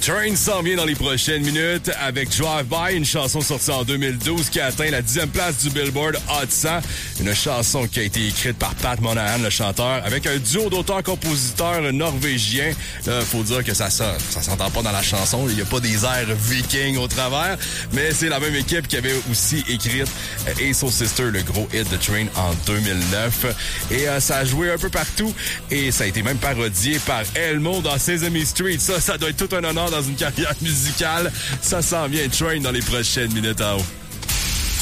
Train s'en vient dans les prochaines minutes avec Drive By, une chanson sortie en 2012 qui a atteint la 10e place du Billboard Hot 100. Une chanson qui a été écrite par Pat Monahan, le chanteur, avec un duo d'auteurs-compositeurs norvégiens. Faut dire que ça s'entend pas dans la chanson. Il y a pas des airs vikings au travers, mais c'est la même équipe qui avait aussi écrit Ace of Sister, le gros hit de Train en 2009. Et ça a joué un peu partout et ça a été même parodié par Elmo dans Sesame Street. Ça doit être tout un honneur dans une carrière musicale. Ça s'en vient Train dans les prochaines minutes à haut.